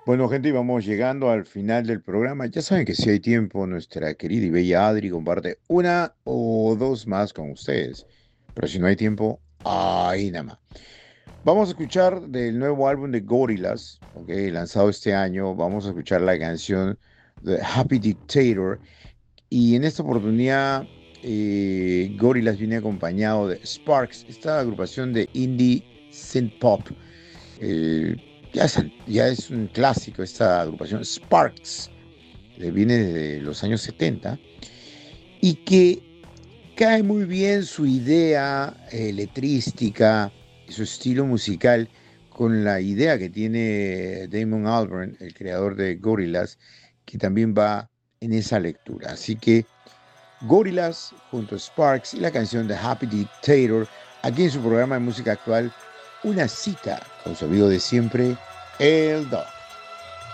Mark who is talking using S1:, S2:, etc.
S1: Bueno, gente, y vamos llegando al final del programa. Ya saben que si hay tiempo, nuestra querida y bella Adri comparte una o dos más con ustedes. Pero si no hay tiempo, ahí nada más. Vamos a escuchar del nuevo álbum de Gorillaz, okay, lanzado este año. Vamos a escuchar la canción The Happy Dictator. Y en esta oportunidad, Gorillaz viene acompañado de Sparks, esta agrupación de indie synth pop. Eh, ya es un clásico esta agrupación, Sparks, que viene desde los años 70 y que cae muy bien su idea letrística y su estilo musical con la idea que tiene Damon Albarn, el creador de Gorillaz, que también va en esa lectura. Así que Gorillaz junto a Sparks y la canción de Happy Dictator, aquí en su programa de música actual, una cita con su amigo de siempre, el Doc.